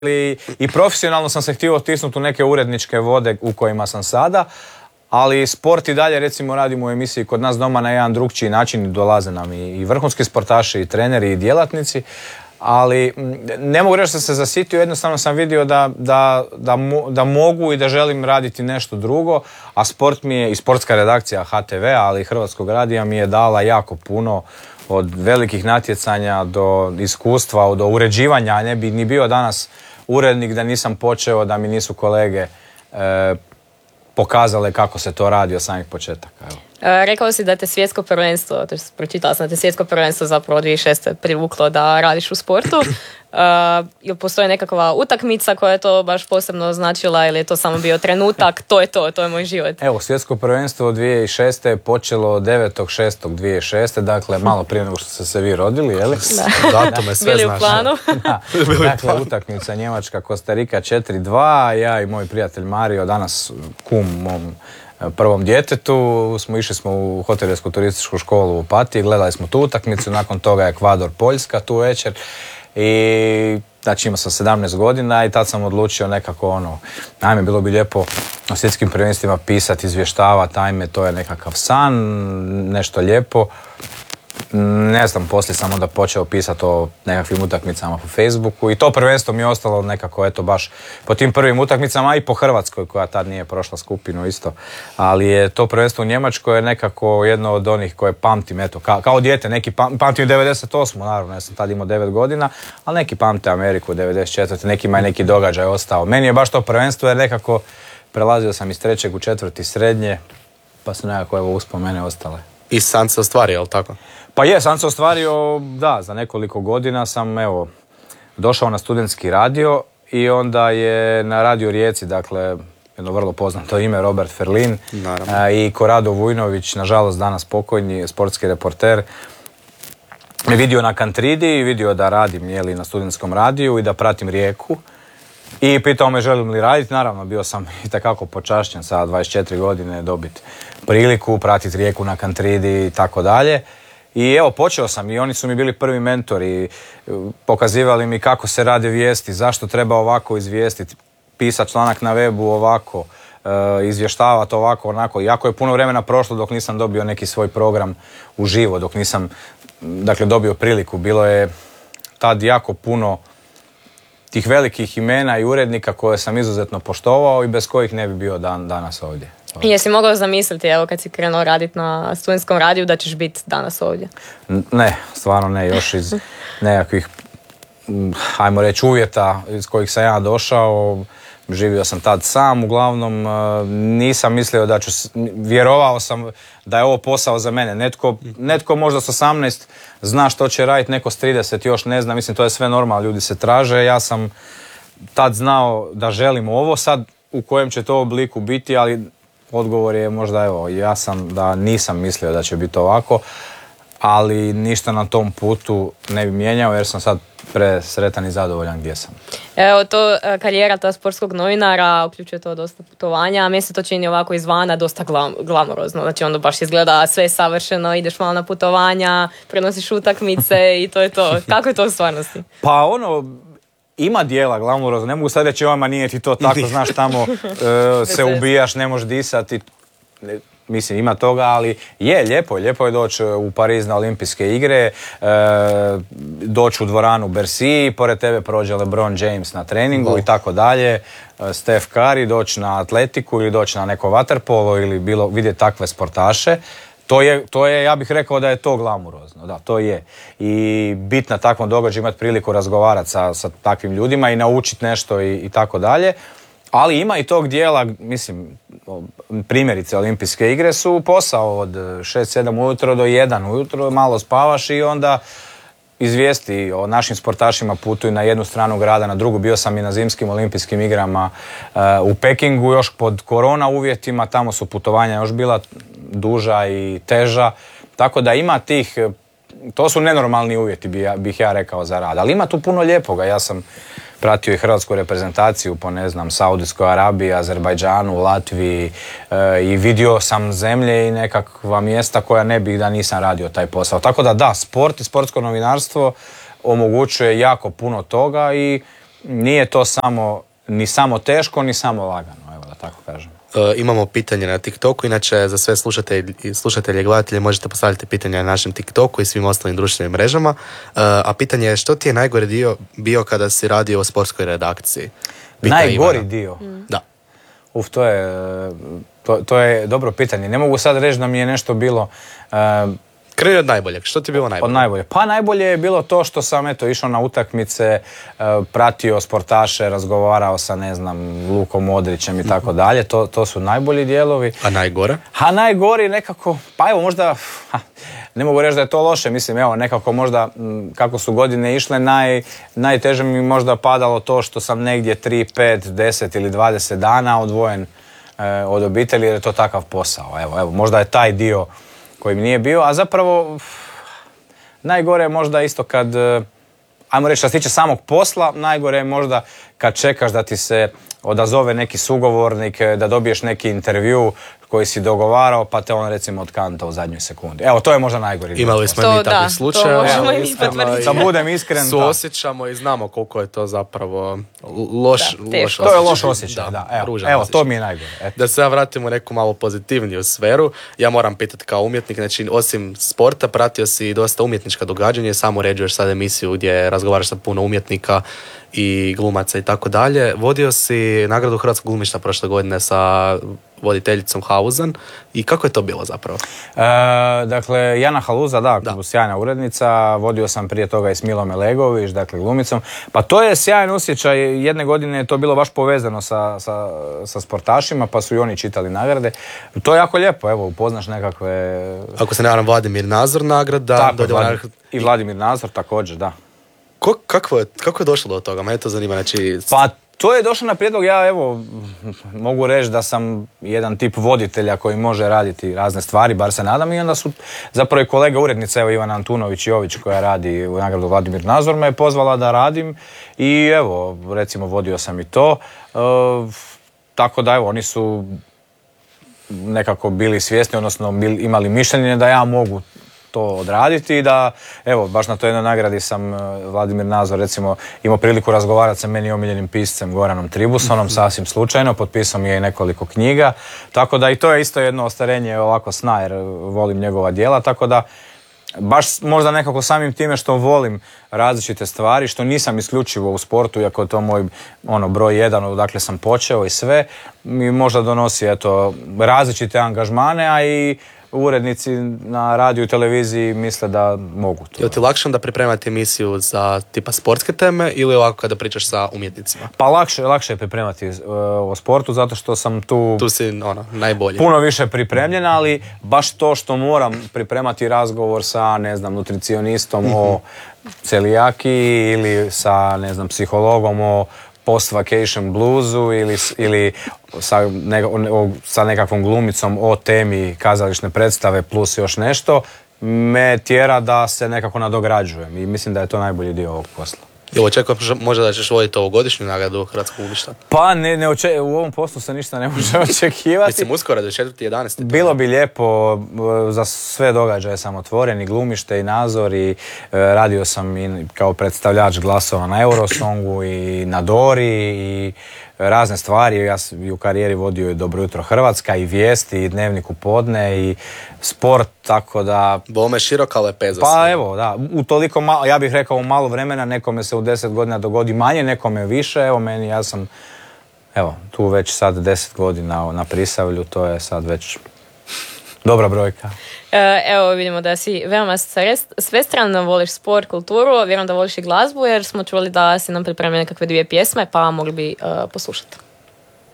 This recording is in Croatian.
i profesionalno sam se htio otisnuti u neke uredničke vode u kojima sam sada, ali sport i dalje, recimo, radimo u emisiji kod nas doma na jedan drugčiji način, dolaze nam i vrhunski sportaši, i treneri, i djelatnici, ali ne mogu reći da sam se zasitio, jednostavno sam vidio da mogu i da želim raditi nešto drugo, a sport mi je, i sportska redakcija HTV, ali i Hrvatskog radija mi je dala jako puno, od velikih natjecanja do iskustva, do uređivanja. Ne bi ni bio danas urednik da nisam počeo, da mi nisu kolege pokazale kako se to radi od samih početaka. Evo. Rekao si da te svjetsko prvenstvo, pročitala sam da te svjetsko prvenstvo zapravo 2006. privuklo da radiš u sportu. Ili postoji nekakva utakmica koja je to baš posebno značila ili je to samo bio trenutak, to je moj život? Evo, svjetsko prvenstvo 2006. je počelo 9.6.2006. Dakle, malo prije nego što ste se vi rodili, je li? Datume sve bili u planu. Dakle, utakmica Njemačka-Kostarika 4-2, ja i moj prijatelj Mario, danas kum mom prvom djetetu, išli smo u hotelijersku turističku školu u Opatiji, gledali smo tu utakmicu, nakon toga Ekvador-Poljska tu večer i znači imao sam 17 godina i tad sam odlučio nekako ajme, bilo bi lijepo o svjetskim prvenstvima pisati, izvještavati, ajme, to je nekakav san, nešto lijepo. Ne znam, poslije sam onda počeo pisati o nekakvim utakmicama po Facebooku i to prvenstvo mi je ostalo nekako, eto, baš po tim prvim utakmicama, i po Hrvatskoj koja tad nije prošla skupinu isto, ali je to prvenstvo u Njemačkoj je nekako jedno od onih koje pamtim, eto, kao dijete, neki pamtim 98. naravno, ja sam tad imao 9 godina, ali neki pamte Ameriku 94. Nekima je neki događaj ostao. Meni je baš to prvenstvo jer nekako prelazio sam iz 3. u 4. srednje, pa su nekako uspomene ostale. I san se ostvario, je li tako? Pa je, sam se ostvario, da, za nekoliko godina sam, došao na studentski radio i onda je na Radio Rijeci, dakle, jedno vrlo poznato ime, Robert Ferlin, i Korado Vujnović, nažalost danas pokojni sportski reporter, me vidio na Kantridi i vidio da radim, na studentskom radiju i da pratim Rijeku. I pitao me želim li raditi, naravno bio sam itekako počašćen sa 24 godine dobiti priliku, pratiti Rijeku na Kantridi i tako dalje. I evo, počeo sam i oni su mi bili prvi mentori, pokazivali mi kako se rade vijesti, zašto treba ovako izvijestiti, pisati članak na webu ovako, izvještavati ovako, onako. Jako je puno vremena prošlo dok nisam dobio neki svoj program uživo, dok nisam, dakle, dobio priliku. Bilo je tad jako puno tih velikih imena i urednika koje sam izuzetno poštovao i bez kojih ne bi bio danas ovdje. Jesi mogao zamisliti, evo, kad si krenuo raditi na studentskom radiju, da ćeš biti danas ovdje? Ne, stvarno ne, još iz nekakvih, ajmo reći, uvjeta iz kojih sam ja došao. Živio sam tad sam, uglavnom nisam mislio da ću, vjerovao sam da je ovo posao za mene. Netko možda s 18 zna što će raditi, neko s 30 još ne zna, mislim, to je sve normalno, ljudi se traže. Ja sam tad znao da želim ovo, sad u kojem će to obliku biti, ali odgovor je možda, evo, ja sam da nisam mislio da će biti ovako, ali ništa na tom putu ne bi mijenjao jer sam sad presretan i zadovoljan gdje sam. Evo, to karijera ta sportskog novinara uključuje to dosta putovanja, a meni se to čini ovako izvana dosta glamorozno, znači onda baš izgleda sve savršeno, ideš malo na putovanja, prenosiš utakmice i to je to. Kako je to u stvarnosti? Pa ima dijela glamurozno, ne mogu sad reći ovama nije ti to tako, znaš, tamo se ubijaš, ne možeš disati, mislim, ima toga, ali lijepo je doći u Pariz na olimpijske igre, doći u dvoranu Bercy, pored tebe prođe LeBron James na treningu i tako dalje, Steph Curry, doći na atletiku ili doći na neko vaterpolo ili vidjeti takve sportaše. To je, ja bih rekao da je to glamurozno, da, to je. I bit na takvom događaju, imati priliku razgovarati sa takvim ljudima i naučiti nešto i tako dalje. Ali ima i tog dijela, mislim, primjerice olimpijske igre su posao od 6-7 ujutro do 1 ujutro, malo spavaš i onda izvijesti o našim sportašima putuju na jednu stranu grada, na drugu. Bio sam i na zimskim olimpijskim igrama u Pekingu, još pod korona uvjetima, tamo su putovanja još bila duža i teža, tako da ima tih, to su nenormalni uvjeti bih ja rekao za rad, ali ima tu puno lijepoga. Ja sam pratio i hrvatsku reprezentaciju po, ne znam, Saudijskoj Arabiji, Azerbajdžanu, Latviji i vidio sam zemlje i nekakva mjesta koja ne bih da nisam radio taj posao. Tako da, sport i sportsko novinarstvo omogućuje jako puno toga i nije to ni samo teško, ni samo lagano, evo da tako kažem. Imamo pitanje na TikToku, inače za sve slušatelje i gledatelje možete postaviti pitanje na našem TikToku i svim ostalim društvenim mrežama. A pitanje je što ti je najgori dio bio kada si radio u sportskoj redakciji? Najgori dio? Da. To je dobro pitanje. Ne mogu sad reći da mi je nešto bilo... Kreni od najboljeg. Što ti je bilo najbolje? Od najbolje. Pa najbolje je bilo to što sam išao na utakmice, pratio sportaše, razgovarao sa, ne znam, Lukom Modrićem i tako dalje. To su najbolji dijelovi. A najgore? A najgori nekako, pa evo možda, ne mogu reći da je to loše, mislim, evo nekako možda kako su godine išle, najteže mi možda padalo to što sam negdje 3, 5, 10 ili 20 dana odvojen od obitelji jer je to takav posao. Evo, možda je taj dio koji mi nije bio, a zapravo najgore je možda isto kad, ajmo reći što se tiče samog posla, najgore je možda kad čekaš da ti se odazove neki sugovornik, da dobiješ neki intervju koji si dogovarao, pa te on recimo otkanta u zadnjoj sekundi. Evo, to je možda najgori. Imali smo i mi takvih slučajeva. To možemo i mi potvrditi. Da budem iskren, suosjećamo i znamo koliko je to zapravo loš osjećaj. To je loš osjećaj, da. Evo, to mi je najgore. Da se ja vratim u neku malo pozitivniju sferu, ja moram pitati kao umjetnik, znači osim sporta pratio si dosta umjetnička događanja, samo uređuješ sad emisiju gdje razgovaraš sa puno umjetnika i glumaca i tako dalje. Vodio si nagradu Hrvatskog glumišta prošle godine sa voditeljicom Hauzen i kako je to bilo zapravo? Dakle, Jana Haluza, sjajna urednica, vodio sam prije toga i s Milom Elegović, dakle glumicom. Pa to je sjajan osjećaj, jedne godine je to bilo baš povezano sa sportašima, pa su i oni čitali nagrade. To je jako lijepo, evo, upoznaš nekakve... Ako se ne varam, Vladimir Nazor nagrada. Tako, i Vladimir Nazor također, da. Kako je došlo do toga? Me to zanima, znači... Pa to je došlo na prijedlog, ja evo mogu reći da sam jedan tip voditelja koji može raditi razne stvari, bar se nadam, i onda su zapravo i kolega urednica, evo Ivana Antunović-Jović koja radi u nagradu Vladimir Nazor, me je pozvala da radim i evo, recimo vodio sam i to, tako da evo, oni su nekako bili svjesni, odnosno imali mišljenje da ja mogu to odraditi i da, evo, baš na toj jednoj nagradi sam Vladimir Nazor, recimo, imao priliku razgovarati sa meni omiljenim piscem Goranom Tribusonom, sasvim slučajno, potpisao mi je i nekoliko knjiga, tako da i to je isto jedno ostvarenje ovako sna, jer volim njegova djela, tako da baš možda nekako samim time što volim različite stvari, što nisam isključivo u sportu, iako je to moj broj 1, odakle sam počeo i sve, mi možda donosi različite angažmane, a i urednici na radiju i televiziji misle da mogu to. Je li ti lakše da pripremati emisiju za tipa sportske teme ili ovako kada pričaš sa umjetnicima? Pa lakše je pripremati o sportu zato što sam tu si najbolji. Puno više pripremljen, ali baš to što moram pripremati razgovor sa, ne znam, nutricionistom o celijakiji ili sa, ne znam, psihologom o post-vacation bluesu ili sa nekakvom glumicom o temi kazališne predstave plus još nešto, me tjera da se nekako nadograđujem i mislim da je to najbolji dio ovog posla. Jel očekujem možda da ćeš voditi ovogodišnju nagradu Hrvatskog glumišta? Pa u ovom poslu se ništa ne može očekivati. Mislim uskoro do 4.11. Bilo bi lijepo, za sve događaje sam otvoren, i glumište i Nazor, i radio sam i kao predstavljač glasova na Eurosongu i na Dori i razne stvari. Ja sam i u karijeri vodio i Dobro jutro Hrvatska i Vijesti i Dnevnik u podne i sport, tako da... Bome široka lepeza. Pa evo, da, u toliko malo, ja bih rekao u malo vremena, nekome se u 10 godina dogodi manje, nekome više, evo meni, ja sam tu već sad 10 godina na Prisavlju, to je sad već dobra brojka. Evo vidimo da si veoma svestrano, voliš sport, kulturu, vjerujem da voliš i glazbu, jer smo čuli da si nam pripremili nekakve 2 pjesme, pa mogli bi poslušati.